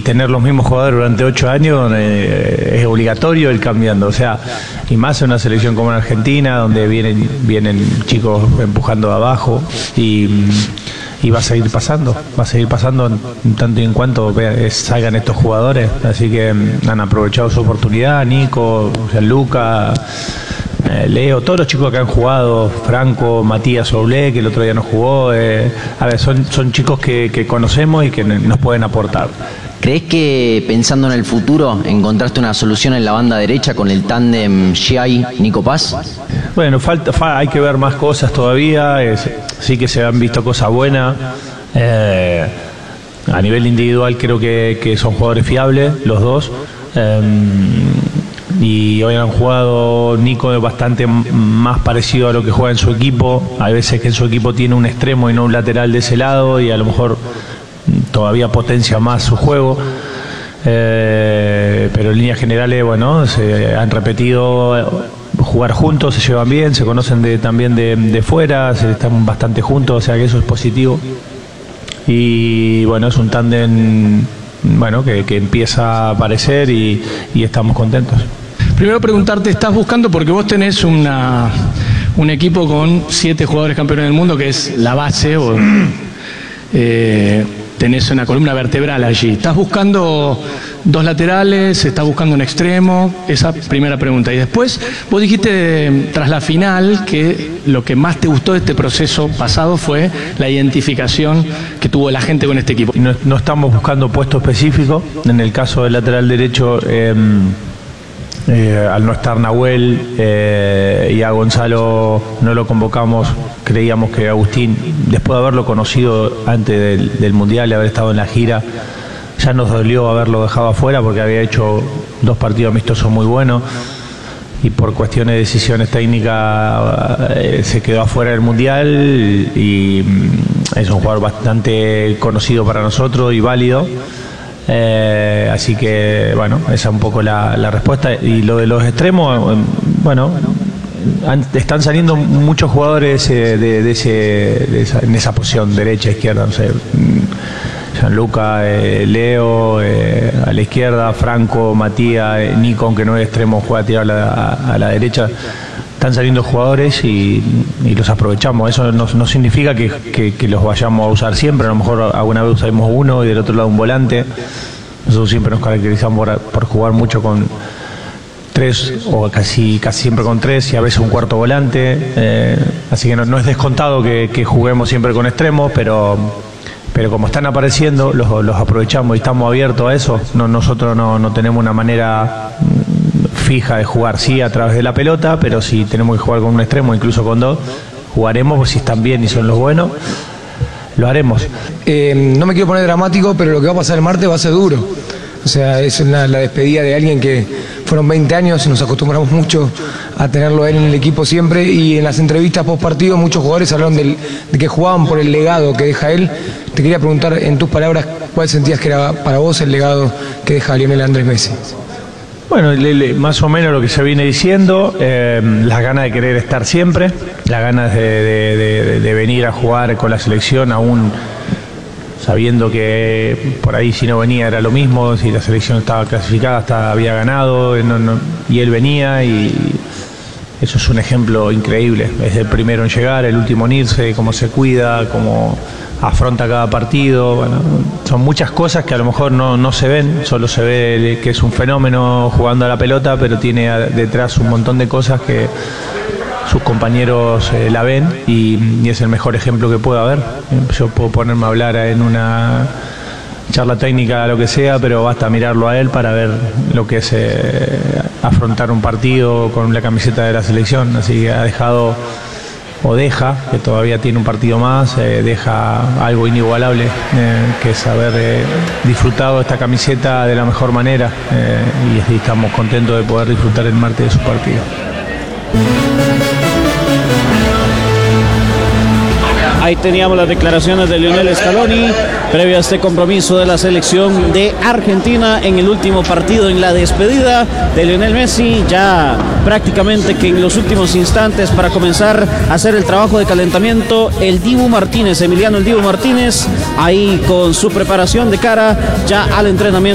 tener los mismos jugadores durante 8 años es obligatorio ir cambiando, o sea, y más en una selección como en Argentina, donde vienen chicos empujando de abajo y va a seguir pasando en tanto y en cuanto salgan estos jugadores, así que han aprovechado su oportunidad, Nico, Gianluca, Leo, todos los chicos que han jugado, Franco, Matías Oblé, que el otro día no jugó, a ver, son chicos que conocemos y que nos pueden aportar. ¿Crees que pensando en el futuro encontraste una solución en la banda derecha con el tándem Schiai-Nico Paz? Bueno, hay que ver más cosas todavía, sí que se han visto cosas buenas. A nivel individual creo que son jugadores fiables, los dos. Y hoy han jugado, Nico es bastante más parecido a lo que juega en su equipo. Hay veces que en su equipo tiene un extremo y no un lateral de ese lado y a lo mejor todavía potencia más su juego. Pero en líneas generales, bueno, se han repetido jugar juntos, se llevan bien, se conocen también de fuera, están bastante juntos, o sea que eso es positivo. Y bueno, es un tándem que empieza a aparecer y estamos contentos. Primero preguntarte, ¿estás buscando, porque vos tenés un equipo con 7 jugadores campeones del mundo, que es la base, tenés una columna vertebral allí? ¿Estás buscando 2 laterales? ¿Estás buscando un extremo? Esa primera pregunta. Y después, vos dijiste tras la final que lo que más te gustó de este proceso pasado fue la identificación que tuvo la gente con este equipo. No estamos buscando puesto específico. En el caso del lateral derecho, al no estar Nahuel y a Gonzalo no lo convocamos, creíamos que Agustín, después de haberlo conocido antes del Mundial y haber estado en la gira, ya nos dolió haberlo dejado afuera porque había hecho 2 partidos amistosos muy buenos y por cuestiones de decisiones técnicas se quedó afuera del Mundial y es un jugador bastante conocido para nosotros y válido. Así que bueno, esa es un poco la respuesta. Y lo de los extremos, bueno, están saliendo muchos jugadores en esa posición, derecha, izquierda, no sé, Gianluca, Leo, a la izquierda, Franco, Matías, Nico, aunque no es extremo, juega tirado a la derecha. Están saliendo jugadores y los aprovechamos. Eso no significa que los vayamos a usar siempre. A lo mejor alguna vez usaremos uno y del otro lado un volante. Nosotros siempre nos caracterizamos por jugar mucho con 3 o casi siempre con 3 y a veces un cuarto volante. Así que no es descontado que juguemos siempre con extremos, pero como están apareciendo los aprovechamos y estamos abiertos a eso. Nosotros no tenemos una manera fija de jugar, sí, a través de la pelota, pero si tenemos que jugar con un extremo, incluso con 2, jugaremos, pues si están bien y son los buenos, lo haremos. No me quiero poner dramático, pero lo que va a pasar el martes va a ser duro. O sea, es la despedida de alguien que fueron 20 años y nos acostumbramos mucho a tenerlo a él en el equipo siempre, y en las entrevistas post partido muchos jugadores hablaron de que jugaban por el legado que deja él. Te quería preguntar en tus palabras, ¿cuál sentías que era para vos el legado que deja Lionel Andrés Messi? Bueno, más o menos lo que se viene diciendo, las ganas de querer estar siempre, las ganas de venir a jugar con la selección, aún sabiendo que por ahí si no venía era lo mismo, si la selección estaba clasificada hasta había ganado, y él venía, y eso es un ejemplo increíble. Es el primero en llegar, el último en irse, cómo se cuida, cómo afronta cada partido. Bueno, son muchas cosas que a lo mejor no se ven, solo se ve que es un fenómeno jugando a la pelota, pero tiene detrás un montón de cosas que sus compañeros la ven, y es el mejor ejemplo que puede haber. Yo puedo ponerme a hablar en una charla técnica, lo que sea, pero basta mirarlo a él para ver lo que es afrontar un partido con la camiseta de la selección. Así que ha dejado, o deja, que todavía tiene un partido más, deja algo inigualable, que es haber disfrutado esta camiseta de la mejor manera, y estamos contentos de poder disfrutar el martes de su partido. Ahí teníamos las declaraciones de Lionel Scaloni previo a este compromiso de la selección de Argentina en el último partido, en la despedida de Lionel Messi, ya prácticamente que en los últimos instantes para comenzar a hacer el trabajo de calentamiento. El Dibu Martínez, Emiliano el Dibu Martínez, ahí con su preparación de cara ya al entrenamiento.